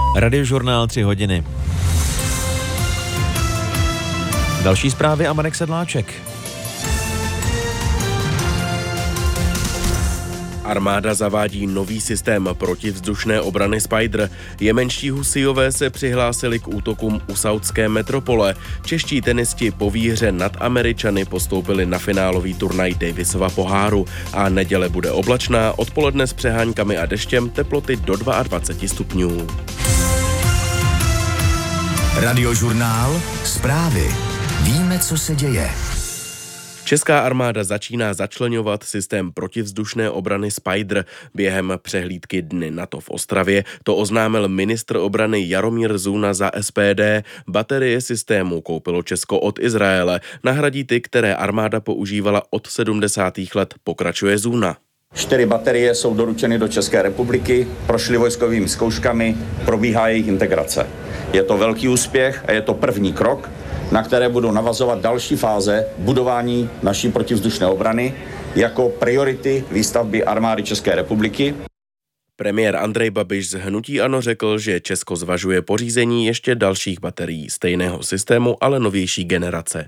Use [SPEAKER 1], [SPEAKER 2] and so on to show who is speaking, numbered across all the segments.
[SPEAKER 1] Radiožurnál 3 hodiny. Další zprávy a Marek Sedláček.
[SPEAKER 2] Armáda zavádí nový systém protivzdušné obrany Spider. Jemenští Husijové se přihlásili k útokům u saudské metropole. Čeští tenisti po výhře nad Američany postoupili na finálový turnaj Davisova poháru a neděle bude oblačná, odpoledne s přeháňkami a deštěm, teploty do 22 stupňů.
[SPEAKER 3] Radiožurnál, zprávy. Víme, co se děje.
[SPEAKER 2] Česká armáda začíná začleňovat systém protivzdušné obrany Spider. Během přehlídky Dny NATO v Ostravě to oznámil ministr obrany Jaromír Zuna za SPD. Baterie systému koupilo Česko od Izraele. Nahradí ty, které armáda používala od 70. let, pokračuje Zuna.
[SPEAKER 4] 4 baterie jsou doručeny do České republiky, prošly vojskovými zkouškami, probíhá jejich integrace. Je to velký úspěch a je to první krok, na které budou navazovat další fáze budování naší protivzdušné obrany jako priority výstavby armády České republiky.
[SPEAKER 2] Premiér Andrej Babiš z hnutí ANO řekl, že Česko zvažuje pořízení ještě dalších baterií stejného systému, ale novější generace.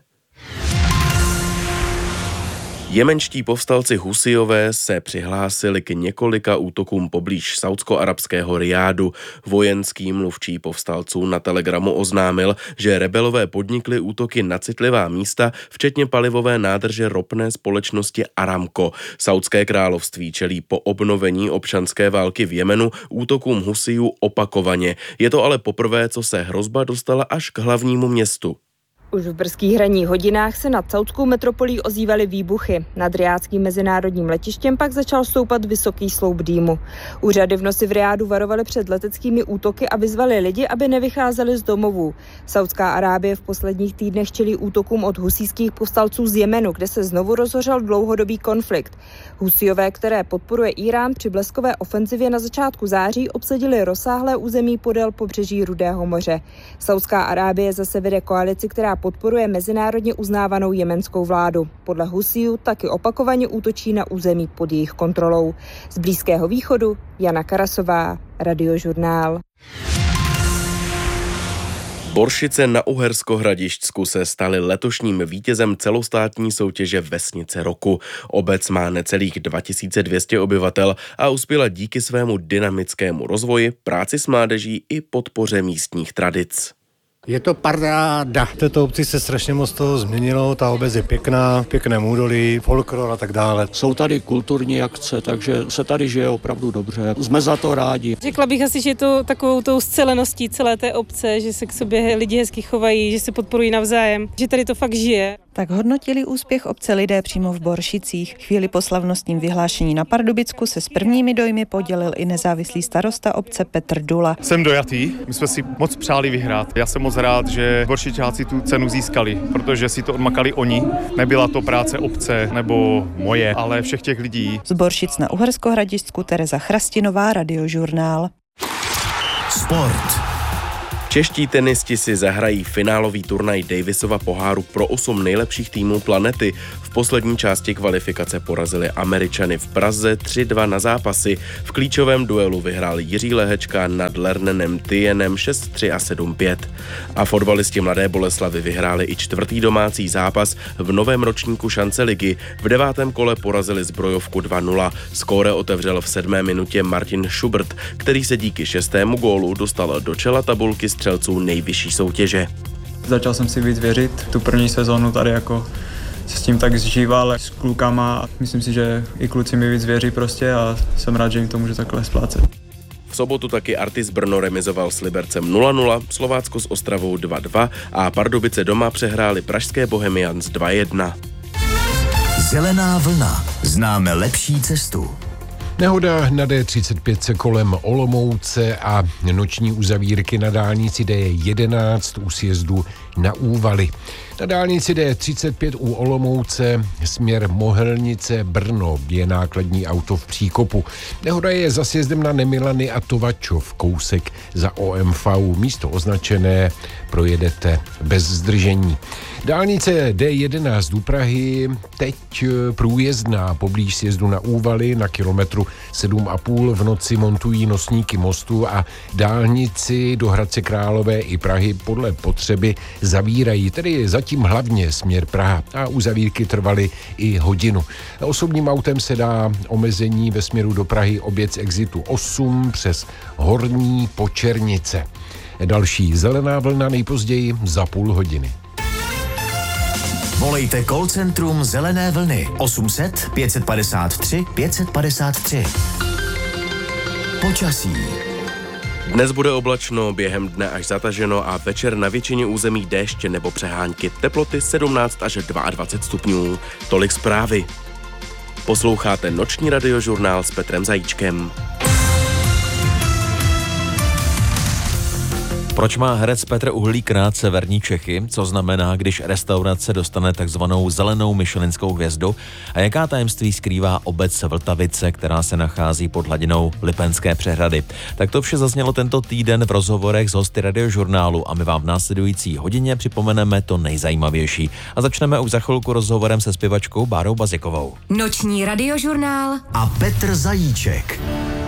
[SPEAKER 2] Jemenští povstalci Husijové se přihlásili k několika útokům poblíž saudsko-arabského Rijádu. Vojenský mluvčí povstalců na Telegramu oznámil, že rebelové podnikli útoky na citlivá místa, včetně palivové nádrže ropné společnosti Aramco. Saudské království čelí po obnovení občanské války v Jemenu útokům Husijů opakovaně. Je to ale poprvé, co se hrozba dostala až k hlavnímu městu.
[SPEAKER 5] Už v brzkých ranních hodinách se nad saudskou metropolí ozývaly výbuchy. Nad Rijádským mezinárodním letištěm pak začal stoupat vysoký sloup dýmu. Úřady v noci v Rijádu varovaly před leteckými útoky a vyzvali lidi, aby nevycházeli z domovů. Saudská Arábie v posledních týdnech čelí útokům od husijských povstalců z Jemenu, kde se znovu rozhořel dlouhodobý konflikt. Husijové, které podporuje Irán, při bleskové ofenzivě na začátku září obsadili rozsáhlé území podél pobřeží Rudého moře. Saudská Arábie zase vede koalici, která podporuje mezinárodně uznávanou jemenskou vládu. Podle Husijů taky opakovaně útočí na území pod jejich kontrolou. Z Blízkého východu Jana Karasová, Radiožurnál.
[SPEAKER 2] Boršice na Uhersko-Hradišťsku se staly letošním vítězem celostátní soutěže Vesnice roku. Obec má necelých 2200 obyvatel a uspěla díky svému dynamickému rozvoji, práci s mládeží i podpoře místních tradic.
[SPEAKER 6] Je to paráda. V této obci se strašně moc toho změnilo, ta obec je pěkná, pěkné údolí, folklor a tak dále.
[SPEAKER 7] Jsou tady kulturní akce, takže se tady žije opravdu dobře. Jsme za to rádi.
[SPEAKER 8] Řekla bych asi, že je to takovou tou sceleností celé té obce, že se k sobě lidi hezky chovají, že se podporují navzájem, že tady to fakt žije.
[SPEAKER 9] Tak hodnotili úspěch obce lidé přímo v Boršicích. Chvíli po slavnostním vyhlášení na Pardubicku se s prvními dojmy podělil i nezávislý starosta obce Petr Dula.
[SPEAKER 10] Jsem dojatý, my jsme si moc přáli vyhrát. Já jsem moc rád, že Boršičáci tu cenu získali, protože si to odmakali oni. Nebyla to práce obce nebo moje, ale všech těch lidí.
[SPEAKER 9] Z Boršic na Uhersko-Hradišťsku Tereza Chrastinová, Radiožurnál.
[SPEAKER 3] Sport.
[SPEAKER 2] Čeští tenisti si zahrají finálový turnaj Davisova poháru pro 8 nejlepších týmů planety. V poslední části kvalifikace porazili Američany v Praze 3-2 na zápasy. V klíčovém duelu vyhrál Jiří Lehečka nad Lernenem Tienem 6-3 a 7-5. A fotbalisti Mladé Boleslavi vyhráli i čtvrtý domácí zápas v novém ročníku šance ligy. V 9. kole porazili Zbrojovku 2-0. Skóre otevřel v 7. minutě Martin Schubert, který se díky 6. gólu dostal do čela tabulky střelců nejvyšší soutěže.
[SPEAKER 11] Začal jsem si víc věřit, tu první sezónu tady jako se s tím tak zžíval s klukama. Myslím si, že i kluci mi víc věří prostě a jsem rád, že jim to může takhle splácet.
[SPEAKER 2] V sobotu taky Artis Brno remizoval s Libercem 0-0, Slovácko s Ostravou 2-2 a Pardubice doma přehráli pražské Bohemians 2-1.
[SPEAKER 3] Zelená vlna. Známe lepší cestu.
[SPEAKER 12] Nehoda na D35 kolem Olomouce a noční uzavírky na dálnici D11 u sjezdu na Úvaly. Na dálnici D35 u Olomouce směr Mohelnice Brno je nákladní auto v příkopu. Nehoda je za sjezdem na Nemilany a Tovačov, kousek za OMV. Místo označené, projedete bez zdržení. Dálnice D11 u Prahy teď průjezdná poblíž sjezdu na Úvaly na kilometru 7,5 v noci montují nosníky mostu a dálnici do Hradce Králové i Prahy podle potřeby zavírají, tedy zatím hlavně směr Praha a uzavírky trvaly i hodinu. Osobním autem se dá omezení ve směru do Prahy objet z exitu 8 přes Horní Počernice. Další zelená vlna nejpozději za půl hodiny.
[SPEAKER 3] Volejte call centrum Zelené vlny 800 553 553. Počasí.
[SPEAKER 2] Dnes bude oblačno, během dne až zataženo a večer na většině území déšť nebo přehánky. Teploty 17 až 22 stupňů. Tolik zprávy. Posloucháte noční radiožurnál s Petrem Zajíčkem.
[SPEAKER 1] Proč má herec Petr Uhlík rád severní Čechy? Co znamená, když restaurace dostane takzvanou zelenou michelinskou hvězdu? A jaká tajemství skrývá obec Vltavice, která se nachází pod hladinou Lipenské přehrady? Tak to vše zaznělo tento týden v rozhovorech s hosty radiožurnálu a my vám v následující hodině připomeneme to nejzajímavější. A začneme už za chvilku rozhovorem se zpěvačkou Bárou Bazikovou.
[SPEAKER 13] Noční radiožurnál
[SPEAKER 3] a Petr Zajíček.